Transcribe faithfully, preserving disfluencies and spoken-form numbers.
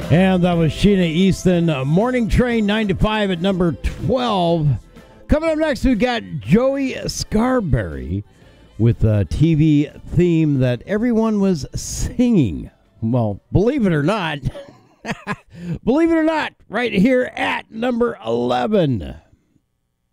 And that was Sheena Easton. Morning Train nine to five at number twelve. Coming up next, we've got Joey Scarberry with a T V theme that everyone was singing. Well, believe it or not, believe it or not, right here at number eleven.